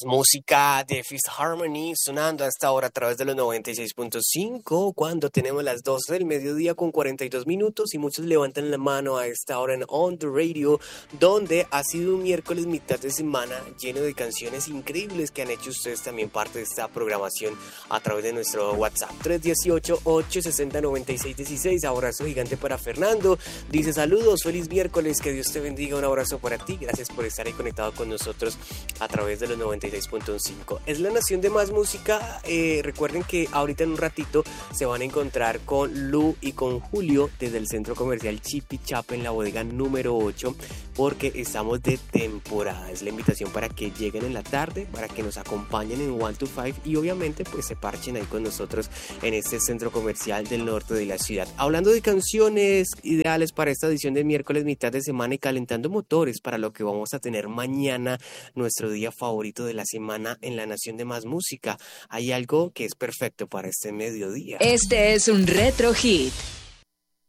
música de Fifth Harmony sonando a esta hora a través de los 96.5 cuando tenemos las 12 del mediodía con 42 minutos y muchos levantan la mano a esta hora en On The Radio, donde ha sido un miércoles mitad de semana lleno de canciones increíbles que han hecho ustedes también parte de esta programación a través de nuestro WhatsApp 318-860-9616. Abrazo gigante para Fernando, dice saludos, feliz miércoles, que Dios te bendiga, un abrazo para ti, gracias por estar ahí conectado con nosotros a través de los 96.5. Es la nación de más música. Recuerden que ahorita en un ratito se van a encontrar con Lu y con Julio desde el centro comercial Chipi Chapa en la bodega número 8, porque estamos de temporada. Es la invitación para que lleguen en la tarde, para que nos acompañen en 1 to 5 y obviamente pues se parchen ahí con nosotros en este centro comercial del norte de la ciudad. Hablando de canciones ideales para esta edición de miércoles mitad de semana y calentando motores para lo que vamos a tener mañana, nuestro día favorito de la semana en la nación de más música. Hay algo que es perfecto para este mediodía. Este es un retro hit.